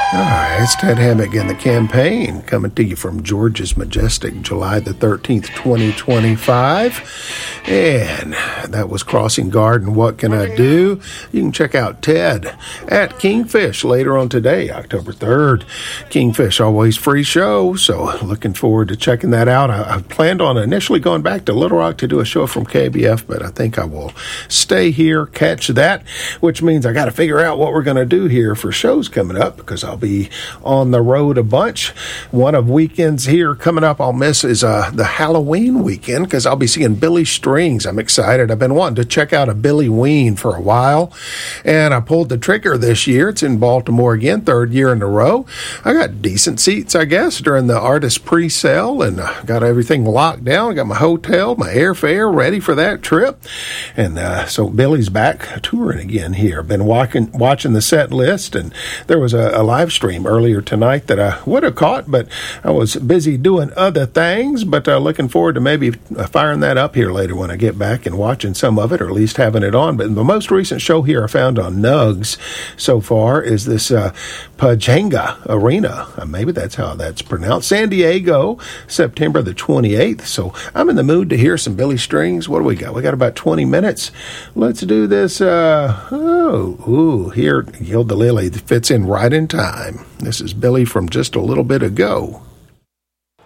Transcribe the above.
All right, it's Ted Hammock and the Campaign coming to you from George's Majestic, July the 13th, 2025. And that was Crossing Guard and What Can I Do? You can check out Ted at Kingfish later on today, October 3rd. Kingfish, always free show, so looking forward to checking that out. I planned on initially going back to Little Rock to do a show from KBF, but I think I will stay here, catch that, which means I got to figure out what we're going to do here for shows coming up, because I'll be on the road a bunch. One of weekends here coming up I'll miss is the Halloween weekend, because I'll be seeing Billy Strings. I'm excited. I've been wanting to check out a Billy Ween for a while, and I pulled the trigger this year. It's in Baltimore again, third year in a row. I got decent seats, I guess, during the artist pre-sale, and got everything locked down. I got my hotel, my airfare ready for that trip. And so Billy's back touring again here. Been watching the set list, and there was a live stream earlier tonight that I would have caught, but I was busy doing other things. But looking forward to maybe firing that up here later when I get back and watching some of it, or at least having it on. But the most recent show here I found on Nugs so far is this Pechanga Arena. Maybe that's how that's pronounced. San Diego, September the 28th. So I'm in the mood to hear some Billy Strings. What do we got? We got about 20 minutes. Let's do this. Here, Yield the Lily fits in right in time. This is Billy from just a little bit ago.